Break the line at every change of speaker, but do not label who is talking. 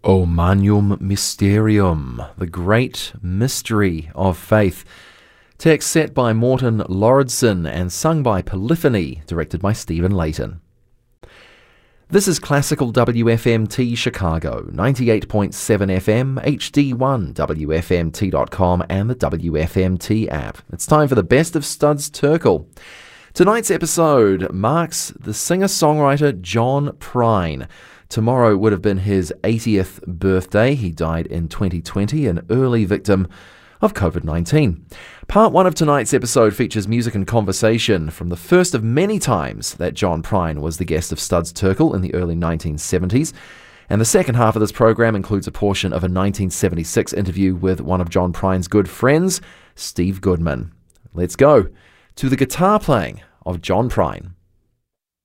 O Magnum Mysterium, the great mystery of faith. Text set by Morten Lauridsen and sung by Polyphony, directed by Stephen Layton. This is Classical WFMT Chicago, 98.7 FM, HD1, WFMT.com and the WFMT app. It's time for the best of Studs Terkel. Tonight's episode marks the singer-songwriter John Prine. Tomorrow would have been his 80th birthday. He died in 2020, an early victim of COVID-19. Part 1 of tonight's episode features music and conversation from the first of many times that John Prine was the guest of Studs Terkel in the early 1970s. And the second half of this program includes a portion of a 1976 interview with one of John Prine's good friends, Steve Goodman. Let's go to the guitar playing of John Prine.